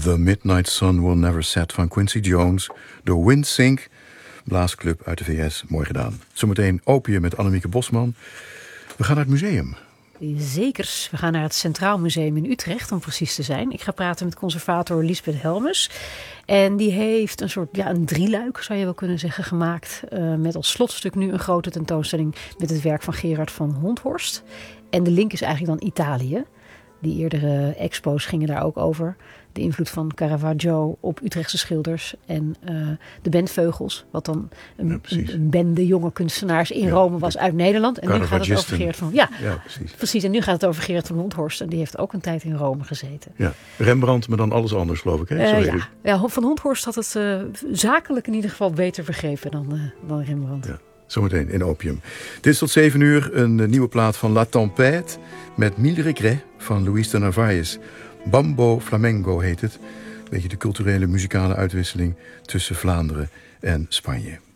The Midnight Sun Will Never Set van Quincy Jones. De Windsync blaasclub uit de VS. Mooi gedaan. Zometeen Opium met Annemieke Bosman. We gaan naar het museum. Zekers. We gaan naar het Centraal Museum in Utrecht, om precies te zijn. Ik ga praten met conservator Liesbeth Helmes. En die heeft een soort, een drieluik, zou je wel kunnen zeggen, gemaakt. Met als slotstuk nu een grote tentoonstelling met het werk van Gerard van Honthorst. En de link is eigenlijk dan Italië. Die eerdere expo's gingen daar ook over. De invloed van Caravaggio op Utrechtse schilders. En de Bentveugels. Wat dan een bende jonge kunstenaars in Rome was uit Nederland. En nu gaat het over Gerard van... Ja, precies. En nu gaat het over Gerard van Honthorst. En die heeft ook een tijd in Rome gezeten. Ja, Rembrandt, maar dan alles anders, geloof ik. Hè? Van Honthorst had het zakelijk in ieder geval beter vergeven dan Rembrandt. Ja. Zometeen in Opium. Dit is tot 7 uur een nieuwe plaat van La Tempête met Mille Regrets van Luis de Narvaez. Bambo Flamengo heet het. Beetje de culturele muzikale uitwisseling tussen Vlaanderen en Spanje.